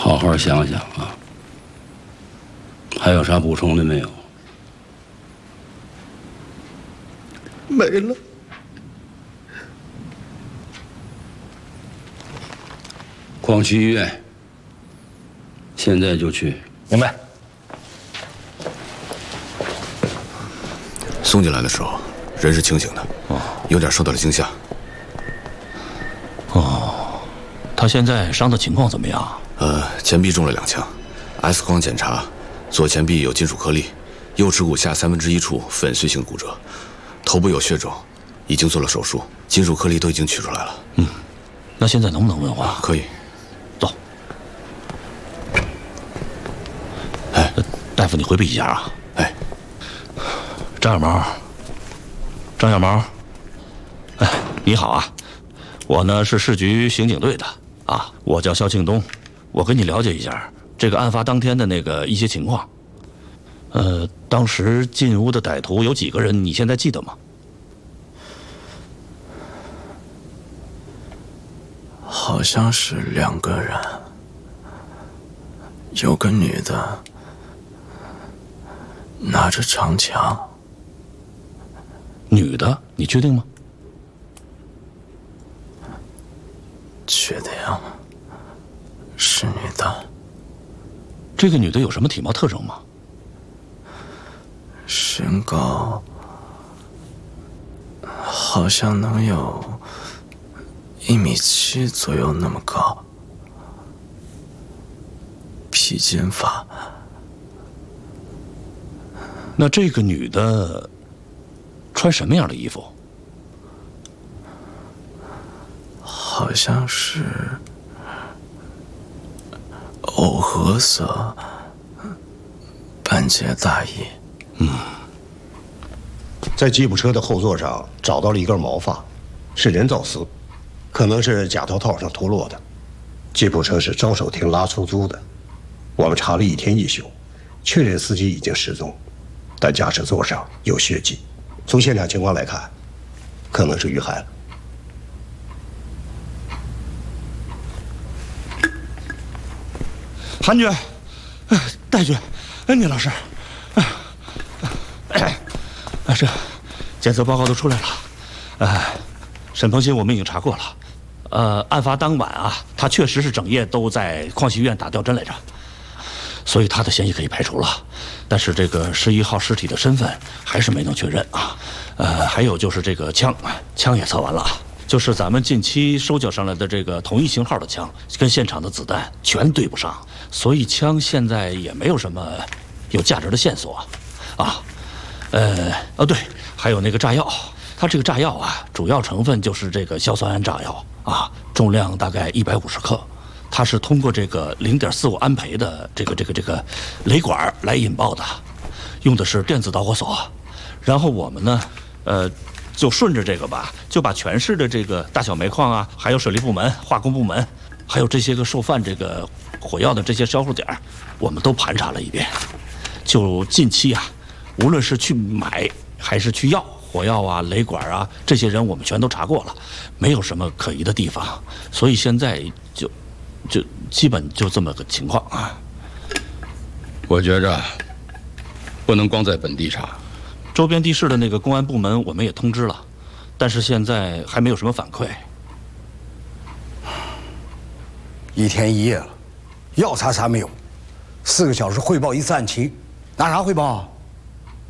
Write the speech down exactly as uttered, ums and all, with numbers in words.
好好想想啊，还有啥补充的没有？ 没了。 矿区医院，现在就去。 明白。 送进来的时候，人是清醒的，哦，有点受到了惊吓。 哦，他现在伤的情况怎么样？ 呃，前臂中了两枪 ，X 光检查，左前臂有金属颗粒，右耻骨下三分之一处粉碎性骨折，头部有血肿，已经做了手术，金属颗粒都已经取出来了。 嗯，那现在能不能问话？ 可以。 走。哎，大夫，你回避一下啊。 哎， 张小毛，张小毛，哎，你好啊，我呢是市局刑警队的啊，我叫肖庆东，我跟你了解一下这个案发当天的那个一些情况。呃，当时进屋的歹徒有几个人？你现在记得吗？ 好像是两个人，有个女的拿着长枪。 女的，你确定吗？ 确定，是女的。 这个女的有什么体貌特征吗？ 身高好像能有一米七左右那么高，披肩发。 那这个女的穿什么样的衣服？ 好像是藕荷色半截大衣。 嗯， 在吉普车的后座上找到了一根毛发，是人造丝，可能是假头套上脱落的。吉普车是招手亭拉出租的，我们查了一天一宿，确认司机已经失踪，但驾驶座上有血迹。从现场情况来看，可能是遇害了。 韩局，戴局，恩妮老师，哎，这检测报告都出来了，呃，沈鹏鑫我们已经查过了，呃，案发当晚啊，他确实是整夜都在矿系医院打吊针来着，所以他的嫌疑可以排除了。但是这个十一号尸体的身份还是没能确认啊，呃，还有就是这个枪，枪也测完了。就是咱们近期收缴上来的这个同一型号的枪，跟现场的子弹全对不上，所以枪现在也没有什么有价值的线索，啊，呃，哦对，还有那个炸药，它这个炸药啊，主要成分就是这个硝酸铵炸药啊，重量大概一百五十克，它是通过这个零点四五安培的这个这个这个雷管来引爆的，用的是电子导火索，然后我们呢，呃。就顺着这个吧，就把全市的这个大小煤矿啊，还有水利部门、化工部门，还有这些个受犯这个火药的这些销售点，我们都盘查了一遍。就近期啊，无论是去买还是去要火药啊、雷管啊，这些人我们全都查过了，没有什么可疑的地方。所以现在就就基本就这么个情况啊。 我觉着不能光在本地查。 周边地市的那个公安部门我们也通知了，但是现在还没有什么反馈。 一天一夜了，要查啥没有？四个小时汇报一次案情，拿啥汇报啊？